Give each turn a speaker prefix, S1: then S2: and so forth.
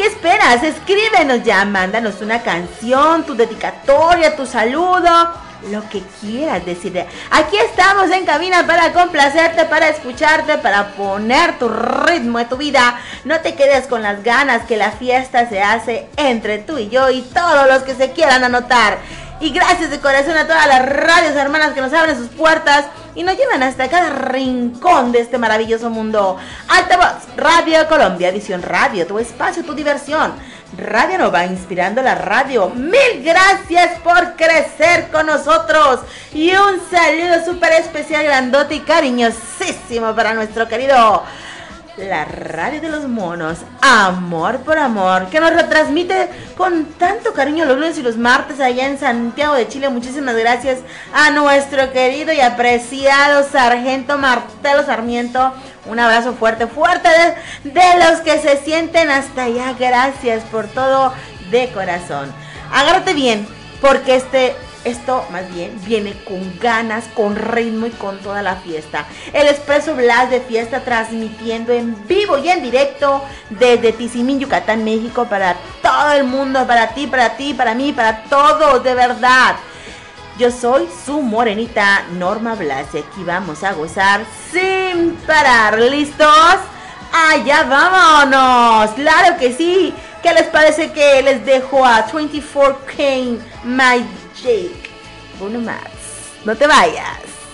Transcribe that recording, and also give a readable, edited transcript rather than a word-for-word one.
S1: ¿Qué esperas? Escríbenos ya, mándanos una canción, tu dedicatoria, tu saludo, lo que quieras decir. Aquí estamos en cabina para complacerte, para escucharte, para poner tu ritmo de tu vida. No te quedes con las ganas, que la fiesta se hace entre tú y yo y todos los que se quieran anotar. Y gracias de corazón a todas las radios hermanas que nos abren sus puertas y nos llevan hasta cada rincón de este maravilloso mundo. Altavoz, Radio Colombia, Visión Radio, tu espacio, tu diversión. Radio Nova, inspirando la radio. Mil gracias por crecer con nosotros. Y un saludo súper especial, grandote y cariñosísimo para nuestro querido la radio de los monos, Amor por Amor, que nos retransmite con tanto cariño los lunes y los martes allá en Santiago de Chile. Muchísimas gracias a nuestro querido y apreciado sargento Martelo Sarmiento. Un abrazo fuerte, fuerte de los que se sienten hasta allá. Gracias por todo de corazón. Agárrate bien, porque esto más bien viene con ganas, con ritmo y con toda la fiesta. El Expreso Blas de fiesta transmitiendo en vivo y en directo desde Tizimín, Yucatán, México, para todo el mundo, para ti, para mí, para todos, de verdad. Yo soy su morenita Norma Blas y aquí vamos a gozar sin parar. ¿Listos? ¡Allá vámonos! ¡Claro que sí! ¿Qué les parece que les dejo a 24K Magic? Uno más. No te vayas.